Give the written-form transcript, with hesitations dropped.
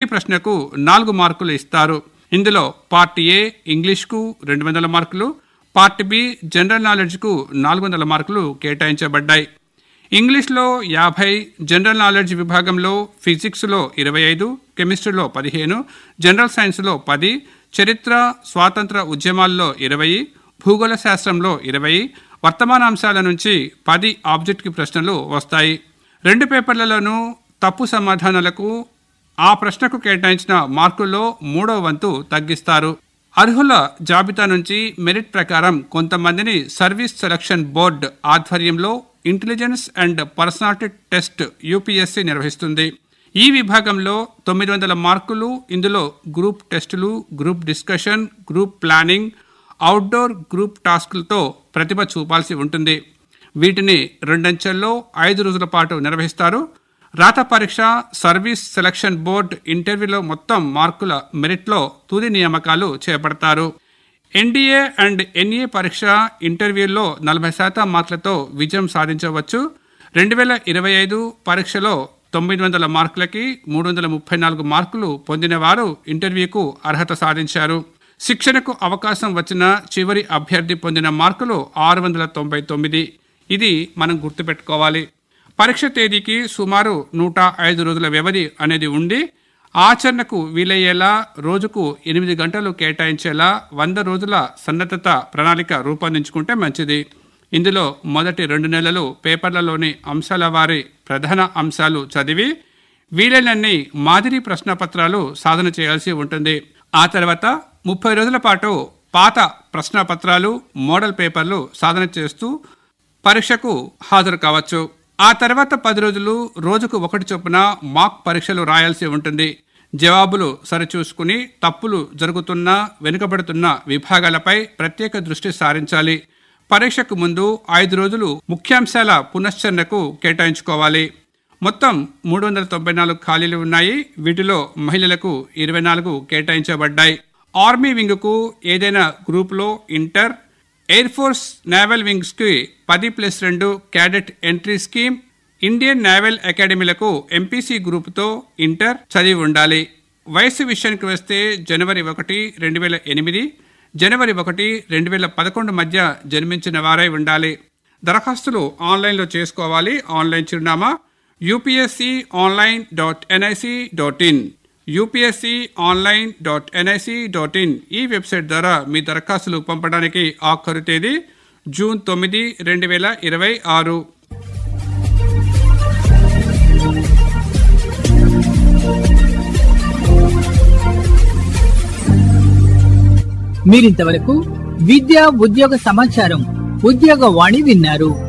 ప్రశ్నకు 4 మార్కులు ఇస్తారు. ఇందులో పార్ట్ ఏ ఇంగ్లీష్కు 200 మార్కులు, పార్ట్ బి జనరల్ నాలెడ్జ్కు 400 మార్కులు కేటాయించబడ్డాయి. ఇంగ్లీష్లో 50, జనరల్ నాలెడ్జ్ విభాగంలో ఫిజిక్స్లో 25, కెమిస్ట్రీలో 15, జనరల్ సైన్స్లో 10, చరిత్ర స్వాతంత్ర ఉద్యమాల్లో 20, భూగోళ శాస్త్రంలో 20, వర్తమానాంశాల నుంచి 10 ఆబ్జెక్టివ్ ప్రశ్నలు వస్తాయి. 2 పేపర్లలోనూ తప్పు సమాధానాలకు ఆ ప్రశ్నకు కేటాయించిన మార్కుల్లో 3వ వంతు తగ్గిస్తారు. అర్హుల జాబితా నుంచి మెరిట్ ప్రకారం కొంతమందిని సర్వీస్ సెలక్షన్ బోర్డ్ ఆధ్వర్యంలో intelligence and personality test UPSC నిర్వహిస్తుంది. ఈ విభాగంలో 900 మార్కులు. ఇందులో గ్రూప్ టెస్టులు, group discussion, group planning, outdoor group టాస్క్లతో ప్రతిభ చూపాల్సి ఉంటుంది. వీటిని 2 అంచెల్లో 5 రోజుల పాటు నిర్వహిస్తారు. రాత పరీక్ష, సర్వీస్ సెలక్షన్ బోర్డ్ ఇంటర్వ్యూలో మొత్తం మార్కుల మెరిట్లో తుది నియామకాలు చేపడతారు. ఎన్డీఏ అండ్ ఎన్ఏ పరీక్ష ఇంటర్వ్యూల్లో 40% మార్కులతో విజయం సాధించవచ్చు. 2025 పరీక్షలో 900 మార్కులకి 334 మార్కులు పొందిన వారు ఇంటర్వ్యూకు అర్హత సాధించారు. శిక్షణకు అవకాశం వచ్చిన చివరి అభ్యర్థి పొందిన మార్కులు 699. ఇది మనం గుర్తుపెట్టుకోవాలి. పరీక్ష తేదీకి సుమారు 105 రోజుల వ్యవధి అనేది ఉండి ఆచరణకు వీలయ్యేలా రోజుకు 8 గంటలు కేటాయించేలా 100 రోజుల సన్నద్ధత ప్రణాళిక రూపొందించుకుంటే మంచిది. ఇందులో మొదటి 2 నెలలు పేపర్లలోని అంశాల వారి ప్రధాన అంశాలు చదివి వీలైనన్ని మాదిరి ప్రశ్నపత్రాలు సాధన చేయాల్సి ఉంటుంది. ఆ తర్వాత 30 రోజుల పాటు పాత ప్రశ్నపత్రాలు, మోడల్ పేపర్లు సాధన చేస్తూ పరీక్షకు హాజరు కావచ్చు. ఆ తర్వాత 10 రోజులు రోజుకు 1 చొప్పున మాక్ పరీక్షలు రాయాల్సి ఉంటుంది. జవాబులు సరిచూసుకుని తప్పులు జరుగుతున్న, వెనుకబడుతున్న విభాగాలపై ప్రత్యేక దృష్టి సారించాలి. పరీక్షకు ముందు 5 రోజులు ముఖ్యాంశాల పునశ్చరణకు కేటాయించుకోవాలి. మొత్తం 394 ఖాళీలు ఉన్నాయి. వీటిలో మహిళలకు 24 కేటాయించబడ్డాయి. ఆర్మీ వింగ్కు ఏదైనా గ్రూప్లో inter, air force naval వింగ్స్కి 10+2 cadet entry scheme, Indian naval అకాడమీలకు MPC గ్రూప్తో inter చదివి ఉండాలి. వయసు విషయానికి వస్తే జనవరి 1, 2008, జనవరి 1, 2011 మధ్య జన్మించిన వారై ఉండాలి. దరఖాస్తులు ఆన్లైన్లో చేసుకోవాలి. ఆన్లైన్ చిరునామా upsconline.nic.in, upsconline.nic.in. ఈ వెబ్సైట్ ద్వారా మీ దరఖాస్తులు పంపడానికి ఆఖరు తేదీ జూన్ 9, 2026. మీరింతవరకు విద్యా ఉద్యోగ సమాచారం ఉద్యోగ వాణి విన్నారు.